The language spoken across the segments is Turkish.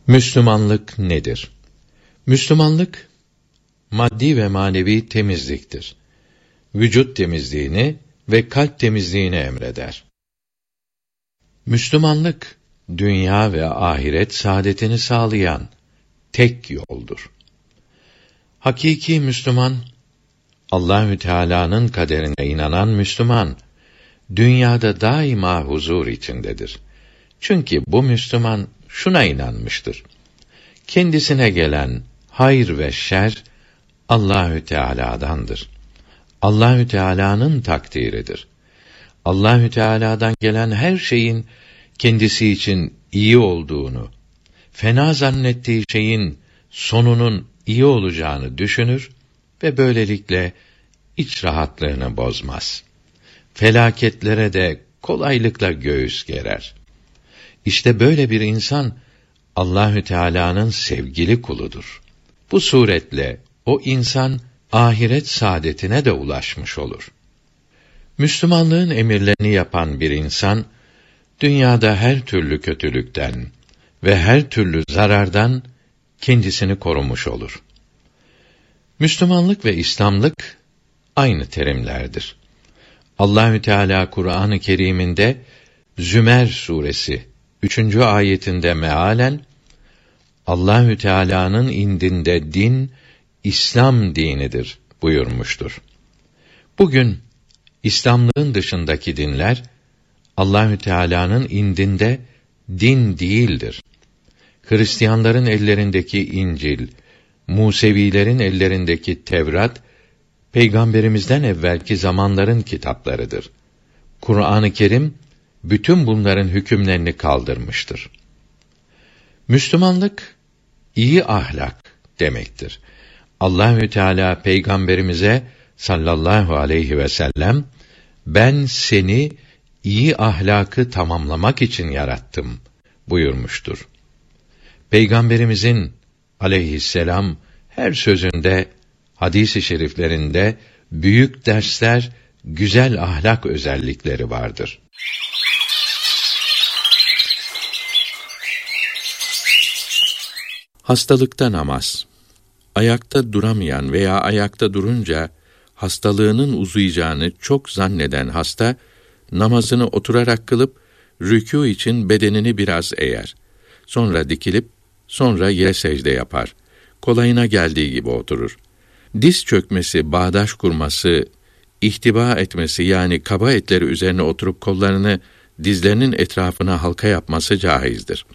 Müslümanlık nedir? Müslümanlık, maddi ve manevi temizliktir. Vücut temizliğini ve kalp temizliğini emreder. Müslümanlık, dünya ve ahiret saadetini sağlayan tek yoldur. Hakiki Müslüman, Allahü Teala'nın kaderine inanan Müslüman, dünyada daima huzur içindedir. Çünkü bu Müslüman şuna inanmıştır: kendisine gelen hayır ve şer Allahü Teala'dandır. Allahü Teala'nın takdiridir. Allahü Teala'dan gelen her şeyin kendisi için iyi olduğunu, fena zannettiği şeyin sonunun iyi olacağını düşünür ve böylelikle iç rahatlığını bozmaz. Felaketlere de kolaylıkla göğüs gerer. İşte böyle bir insan Allahü Teala'nın sevgili kuludur. Bu suretle o insan ahiret saadetine de ulaşmış olur. Müslümanlığın emirlerini yapan bir insan dünyada her türlü kötülükten ve her türlü zarardan kendisini korumuş olur. Müslümanlık ve İslamlık aynı terimlerdir. Allahü Teala Kur'an-ı Kerim'inde Zümer suresi 3. ayetinde mealen Allahü Teala'nın indinde din İslam dinidir buyurmuştur. Bugün İslamlığın dışındaki dinler Allahü Teala'nın indinde din değildir. Hristiyanların ellerindeki İncil, Musevilerin ellerindeki Tevrat, Peygamberimizden evvelki zamanların kitaplarıdır. Kur'an-ı Kerim bütün bunların hükümlerini kaldırmıştır. Müslümanlık iyi ahlak demektir. Allahü Teala Peygamberimize sallallahu aleyhi ve sellem ben seni iyi ahlakı tamamlamak için yarattım buyurmuştur. Peygamberimizin aleyhisselam her sözünde, hadis-i şeriflerinde büyük dersler, güzel ahlak özellikleri vardır. Hastalıkta namaz. Ayakta duramayan veya ayakta durunca hastalığının uzayacağını çok zanneden hasta, namazını oturarak kılıp, rükû için bedenini biraz eğer. Sonra dikilip, sonra yere secde yapar. Kolayına geldiği gibi oturur. Diz çökmesi, bağdaş kurması, ihtiba etmesi yani kaba etleri üzerine oturup kollarını dizlerinin etrafına halka yapması caizdir.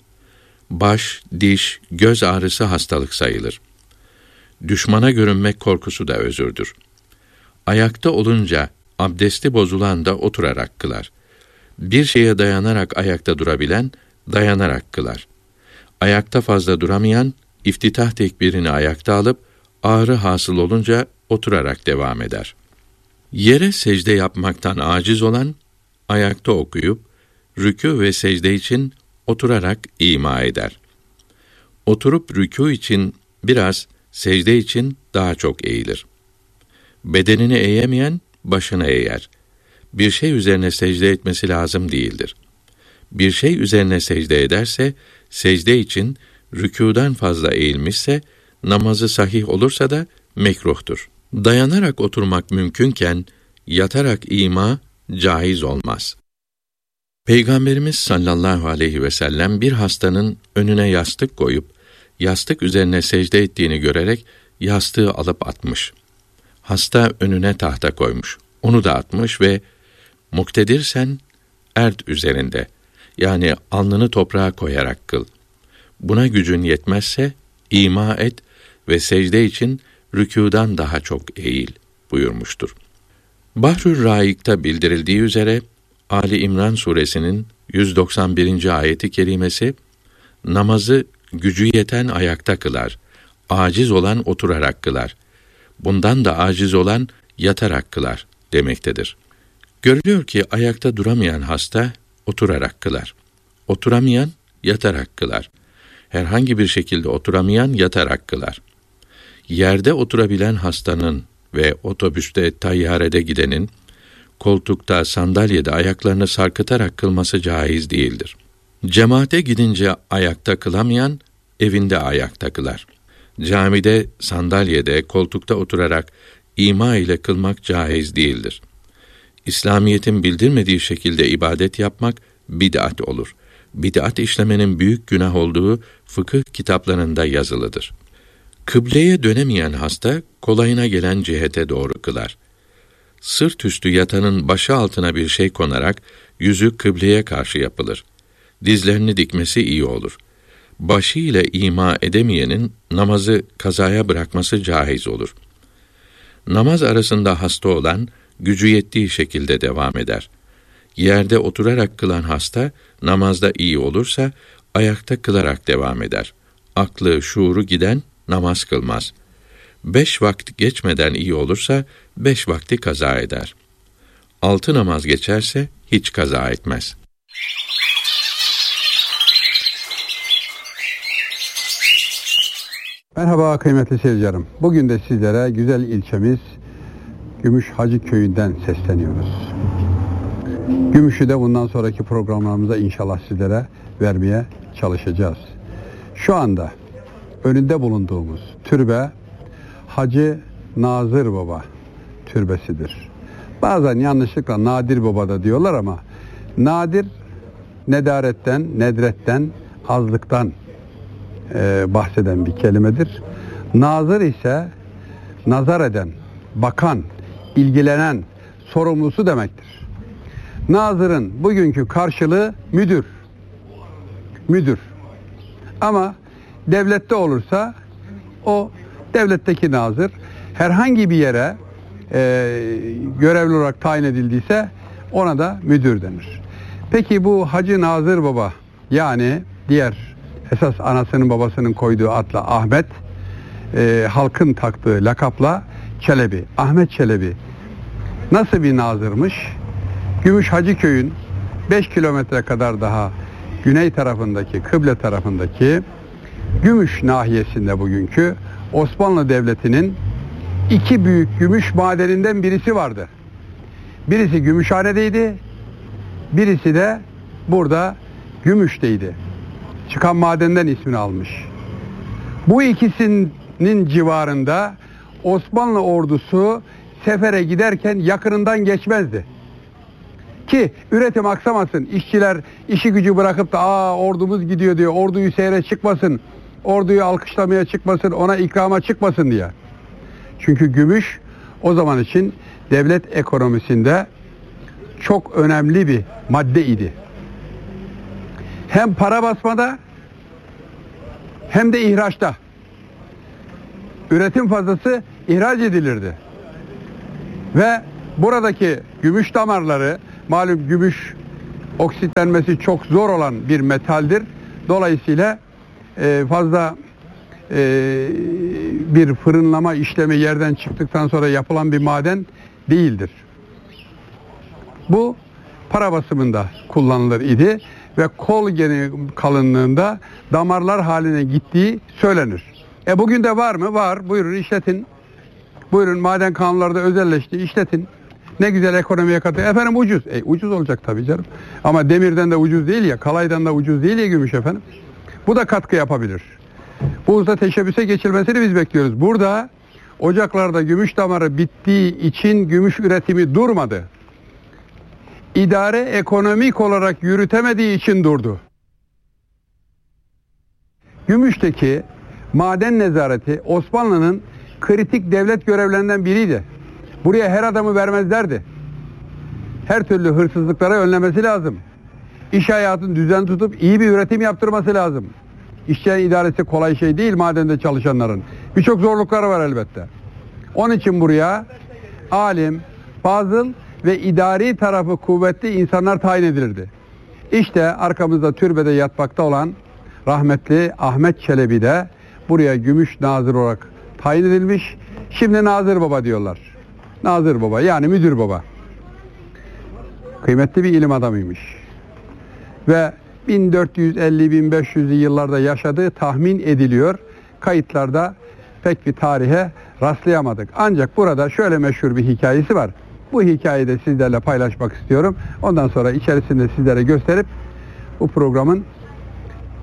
Baş, diş, göz ağrısı hastalık sayılır. Düşmana görünmek korkusu da özürdür. Ayakta olunca abdesti bozulan da oturarak kılar. Bir şeye dayanarak ayakta durabilen dayanarak kılar. Ayakta fazla duramayan iftitah tekbirini ayakta alıp ağrı hasıl olunca oturarak devam eder. Yere secde yapmaktan aciz olan ayakta okuyup rükû ve secde için oturarak ima eder. Oturup rükû için biraz, secde için daha çok eğilir. Bedenini eğemeyen başını eğer. Bir şey üzerine secde etmesi lazım değildir. Bir şey üzerine secde ederse, secde için rükûdan fazla eğilmişse, namazı sahih olursa da mekruhtur. Dayanarak oturmak mümkünken, yatarak ima caiz olmaz. Peygamberimiz sallallahu aleyhi ve sellem bir hastanın önüne yastık koyup, yastık üzerine secde ettiğini görerek yastığı alıp atmış. Hasta önüne tahta koymuş. Onu da atmış ve muktedirsen ert üzerinde, yani alnını toprağa koyarak kıl. Buna gücün yetmezse ima et ve secde için rükûdan daha çok eğil buyurmuştur. Bahrül Raik'ta bildirildiği üzere Ali İmran suresinin 191. ayeti kerimesi namazı gücü yeten ayakta kılar, aciz olan oturarak kılar. Bundan da aciz olan yatarak kılar demektedir. Görülüyor ki ayakta duramayan hasta oturarak kılar. Oturamayan yatarak kılar. Herhangi bir şekilde oturamayan yatarak kılar. Yerde oturabilen hastanın ve otobüste, tayyarede gidenin koltukta, sandalyede ayaklarını sarkıtarak kılması caiz değildir. Cemaate gidince ayakta kılamayan, evinde ayakta kılar. Camide, sandalyede, koltukta oturarak ima ile kılmak caiz değildir. İslamiyetin bildirmediği şekilde ibadet yapmak bid'at olur. Bid'at işlemenin büyük günah olduğu fıkıh kitaplarında yazılıdır. Kıbleye dönemeyen hasta kolayına gelen cihete doğru kılar. Sırt üstü yatanın başı altına bir şey konarak yüzü kıbleye karşı yapılır. Dizlerini dikmesi iyi olur. Başı ile ima edemeyenin namazı kazaya bırakması caiz olur. Namaz arasında hasta olan gücü yettiği şekilde devam eder. Yerde oturarak kılan hasta namazda iyi olursa ayakta kılarak devam eder. Aklı, şuuru giden namaz kılmaz. 5 vakit geçmeden iyi olursa 5 vakti kaza eder. 6 namaz geçerse hiç kaza etmez. Merhaba kıymetli seyircilerim. Bugün de sizlere güzel ilçemiz Gümüş Hacı Köyü'nden sesleniyoruz. Gümüş'ü de bundan sonraki programlarımızda inşallah sizlere vermeye çalışacağız. Şu anda önünde bulunduğumuz türbe Hacı Nazır Baba türbesidir. Bazen yanlışlıkla Nadir Baba da diyorlar ama nadir nedaretten, nedretten, azlıktan bahseden bir kelimedir. Nazır ise nazar eden, bakan, ilgilenen, sorumlusu demektir. Nazırın bugünkü karşılığı müdür. Müdür. Ama devlette olursa o devletteki nazır herhangi bir yere görevli olarak tayin edildiyse ona da müdür denir. Peki bu Hacı Nazır Baba, yani diğer esas anasının babasının koyduğu adla Ahmet, halkın taktığı lakapla Çelebi, Ahmet Çelebi nasıl bir nazırmış? Gümüş Hacıköy'ün 5 kilometre kadar daha güney tarafındaki, kıble tarafındaki Gümüş nahiyesinde bugünkü Osmanlı Devleti'nin 2 büyük gümüş madeninden birisi vardı. Birisi Gümüşhane'deydi, birisi de burada Gümüş'teydi. Çıkan madenden ismini almış. Bu ikisinin civarında Osmanlı ordusu sefere giderken yakınından geçmezdi. Ki üretim aksamasın, işçiler işi gücü bırakıp da ordumuz gidiyor diyor, orduyu seyre çıkmasın, orduyu alkışlamaya çıkmasın, ona ikrama çıkmasın diye. Çünkü gümüş o zaman için devlet ekonomisinde çok önemli bir madde idi. Hem para basmada hem de ihraçta. Üretim fazlası ihraç edilirdi. Ve buradaki gümüş damarları, malum gümüş oksitlenmesi çok zor olan bir metaldir. Dolayısıyla fazla bir fırınlama işlemi yerden çıktıktan sonra yapılan bir maden değildir. Bu para basımında kullanılır idi ve kol geni kalınlığında damarlar haline gittiği söylenir. Bugün de var mı? Var. Buyurun işletin. Buyurun, maden kanunları da özelleşti. İşletin. Ne güzel ekonomiye katıyor. Efendim ucuz. Ucuz olacak tabii canım. Ama demirden de ucuz değil ya, kalaydan da ucuz değil ya gümüş efendim. Bu da katkı yapabilir. Bu hususta teşebbüse geçilmesini biz bekliyoruz. Burada ocaklarda gümüş damarı bittiği için gümüş üretimi durmadı. İdare ekonomik olarak yürütemediği için durdu. Gümüş'teki maden nezareti Osmanlı'nın kritik devlet görevlerinden biriydi. Buraya her adamı vermezlerdi. Her türlü hırsızlıklara önlemesi lazım. İş hayatını düzen tutup iyi bir üretim yaptırması lazım. İşçilerin idaresi kolay şey değil madende çalışanların. Birçok zorlukları var elbette. Onun için buraya alim, fazıl ve idari tarafı kuvvetli insanlar tayin edilirdi. İşte arkamızda türbede yatmakta olan rahmetli Ahmet Çelebi de buraya Gümüş Nazır olarak tayin edilmiş. Şimdi Nazır Baba diyorlar. Nazır Baba, yani müdür baba. Kıymetli bir ilim adamıymış. Ve 1450-1500'lü yıllarda yaşadığı tahmin ediliyor. Kayıtlarda pek bir tarihe rastlayamadık. Ancak burada şöyle meşhur bir hikayesi var. Bu hikayeyi de sizlerle paylaşmak istiyorum. Ondan sonra içerisinde sizlere gösterip bu programın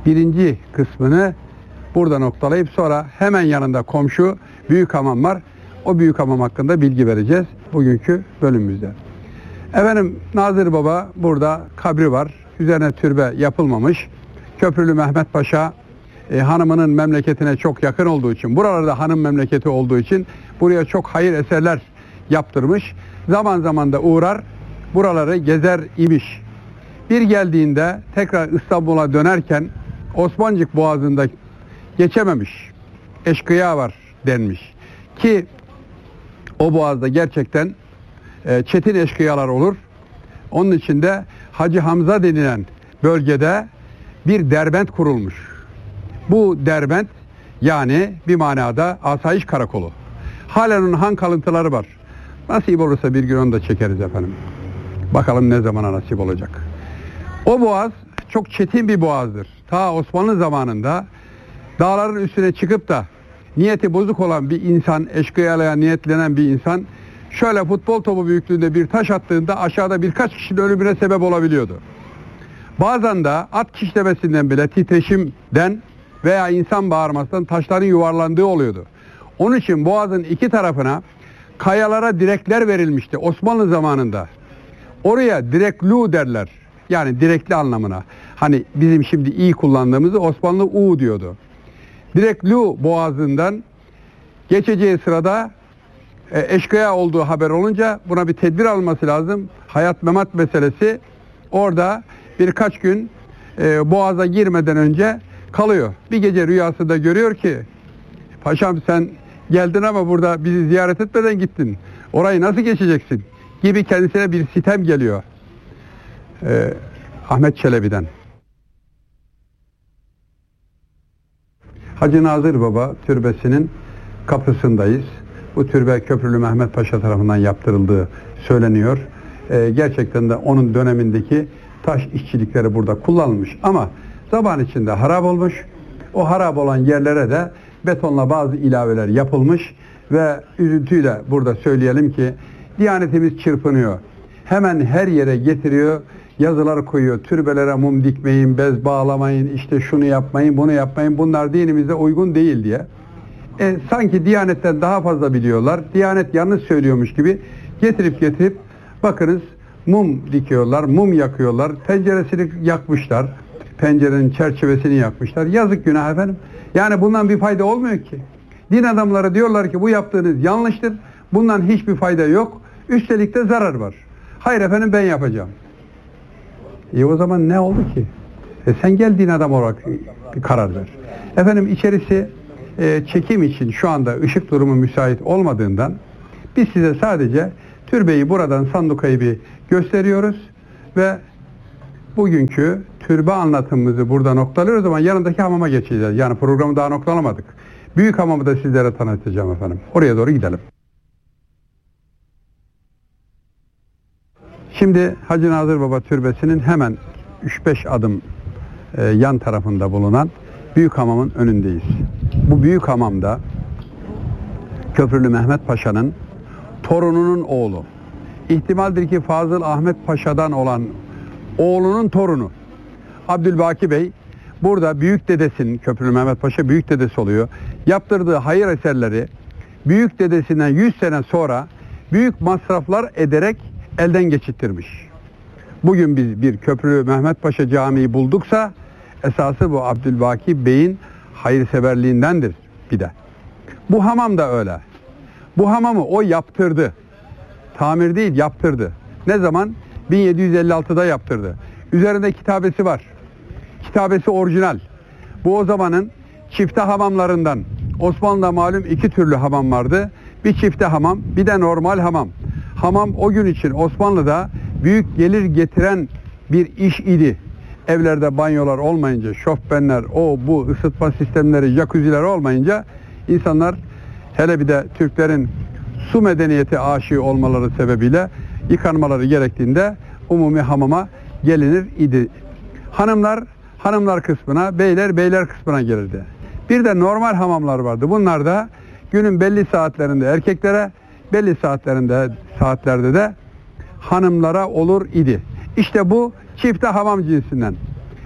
birinci kısmını burada noktalayıp sonra hemen yanında komşu büyük hamam var. O büyük hamam hakkında bilgi vereceğiz bugünkü bölümümüzde. Efendim, Nazır Baba burada kabri var. Üzerine türbe yapılmamış. Köprülü Mehmet Paşa hanımının memleketine çok yakın olduğu için, buralarda hanım memleketi olduğu için buraya çok hayır eserler yaptırmış. Zaman zaman da uğrar, buraları gezer imiş. Bir geldiğinde tekrar İstanbul'a dönerken Osmancık Boğazı'nda geçememiş. Eşkıya var denmiş. Ki o boğazda gerçekten çetin eşkıyalar olur. Onun için de Hacı Hamza denilen bölgede bir derbent kurulmuş. Bu derbent yani bir manada asayiş karakolu. Halen onun han kalıntıları var. Nasip olursa bir gün onu da çekeriz efendim. Bakalım ne zamana nasip olacak. O boğaz çok çetin bir boğazdır. Ta Osmanlı zamanında dağların üstüne çıkıp da niyeti bozuk olan bir insan, eşkıyalaya niyetlenen bir insan şöyle futbol topu büyüklüğünde bir taş attığında aşağıda birkaç kişinin ölümüne sebep olabiliyordu. Bazen de at kişnemesinden bile titreşimden veya insan bağırmasından taşların yuvarlandığı oluyordu. Onun için boğazın iki tarafına kayalara direkler verilmişti Osmanlı zamanında. Oraya direklu derler. Yani direkli anlamına. Hani bizim şimdi i kullandığımızı Osmanlı u diyordu. Direklu boğazından geçeceği sırada eşkıya olduğu haber olunca buna bir tedbir alması lazım. Hayat memat meselesi orada birkaç gün boğaza girmeden önce kalıyor. Bir gece rüyasında görüyor ki paşam sen geldin ama burada bizi ziyaret etmeden gittin. Orayı nasıl geçeceksin? Gibi kendisine bir sitem geliyor. Ahmet Çelebi'den. Hacı Nazır Baba türbesinin kapısındayız. Bu türbe Köprülü Mehmet Paşa tarafından yaptırıldığı söyleniyor. Gerçekten de onun dönemindeki taş işçilikleri burada kullanılmış ama zaman içinde harap olmuş. O harap olan yerlere de betonla bazı ilaveler yapılmış ve üzüntüyle burada söyleyelim ki Diyanetimiz çırpınıyor. Hemen her yere getiriyor, yazılar koyuyor. Türbelere mum dikmeyin, bez bağlamayın, işte şunu yapmayın, bunu yapmayın. Bunlar dinimize uygun değil diye. Sanki Diyanet'ten daha fazla biliyorlar. Diyanet yanlış söylüyormuş gibi getirip bakınız mum dikiyorlar, mum yakıyorlar. Penceresini yakmışlar. Pencerenin çerçevesini yakmışlar. Yazık günah efendim. Yani bundan bir fayda olmuyor ki. Din adamları diyorlar ki bu yaptığınız yanlıştır. Bundan hiçbir fayda yok. Üstelik de zarar var. Hayır efendim ben yapacağım. O zaman ne oldu ki? Sen gel din adam olarak bir karar ver. Efendim içerisi çekim için şu anda ışık durumu müsait olmadığından biz size sadece türbeyi buradan sandukayı bir gösteriyoruz ve bugünkü türbe anlatımımızı burada noktalıyoruz ama yanındaki hamama geçeceğiz. Yani programı daha noktalamadık. Büyük hamamı da sizlere tanıtacağım efendim. Oraya doğru gidelim. Şimdi Hacı Nazır Baba Türbesi'nin hemen 3-5 adım yan tarafında bulunan büyük hamamın önündeyiz. Bu büyük hamamda Köprülü Mehmet Paşa'nın torununun oğlu, ihtimaldir ki Fazıl Ahmet Paşa'dan olan oğlunun torunu Abdülbaki Bey burada büyük dedesinin, Köprülü Mehmet Paşa büyük dedesi oluyor, yaptırdığı hayır eserleri büyük dedesinden 100 sene sonra büyük masraflar ederek elden geçittirmiş. Bugün biz bir Köprülü Mehmet Paşa Camii bulduksa esası bu Abdülbaki Bey'in hayırseverliğindendir bir de. Bu hamam da öyle. Bu hamamı o yaptırdı. Tamir değil, yaptırdı. Ne zaman? 1756'da yaptırdı. Üzerinde kitabesi var. Kitabesi orijinal. Bu o zamanın çifte hamamlarından. Osmanlı'da malum iki türlü hamam vardı. Bir çifte hamam, bir de normal hamam. Hamam o gün için Osmanlı'da büyük gelir getiren bir iş idi. Evlerde banyolar olmayınca, şofbenler, o bu ısıtma sistemleri, jacuzziler olmayınca insanlar, hele bir de Türklerin su medeniyeti aşığı olmaları sebebiyle yıkanmaları gerektiğinde umumi hamama gelinir idi. Hanımlar kısmına, beyler kısmına gelirdi. Bir de normal hamamlar vardı. Bunlar da günün belli saatlerinde erkeklere, belli saatlerde de hanımlara olur idi. İşte bu çifte hamam cinsinden.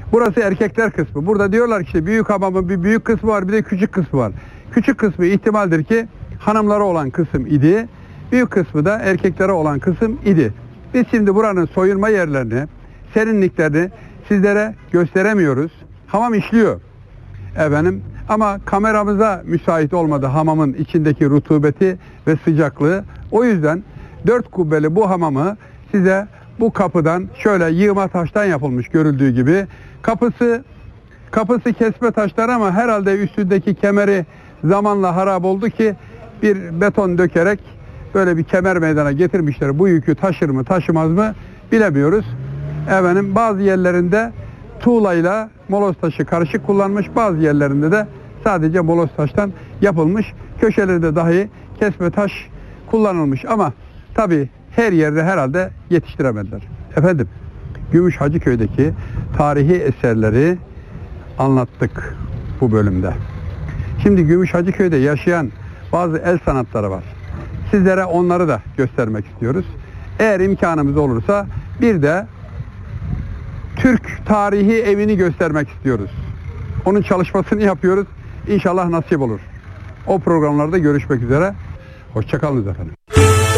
Burası erkekler kısmı. Burada diyorlar ki işte büyük hamamın bir büyük kısmı var, bir de küçük kısmı var. Küçük kısmı ihtimaldir ki hanımlara olan kısım idi. Büyük kısmı da erkeklere olan kısım idi. Biz şimdi buranın soyunma yerlerini, serinliklerini sizlere gösteremiyoruz. Hamam işliyor. Efendim, ama kameramıza müsait olmadı hamamın içindeki rutubeti ve sıcaklığı. O yüzden 4 kubbeli bu hamamı size bu kapıdan şöyle yığma taştan yapılmış görüldüğü gibi. Kapısı kesme taşlar ama herhalde üstündeki kemeri zamanla harap oldu ki bir beton dökerek böyle bir kemer meydana getirmişler. Bu yükü taşır mı taşımaz mı bilemiyoruz. Efendim, bazı yerlerinde tuğlayla moloz taşı karışık kullanmış, bazı yerlerinde de sadece moloz taştan yapılmış. Köşelerinde dahi kesme taş kullanılmış ama tabii her yerde herhalde yetiştiremediler. Efendim, Gümüş Hacıköy'deki tarihi eserleri anlattık bu bölümde. Şimdi Gümüş Hacıköy'de yaşayan bazı el sanatları var. Sizlere onları da göstermek istiyoruz. Eğer imkanımız olursa bir de Türk tarihi evini göstermek istiyoruz. Onun çalışmasını yapıyoruz. İnşallah nasip olur. O programlarda görüşmek üzere. Hoşça kalınız efendim.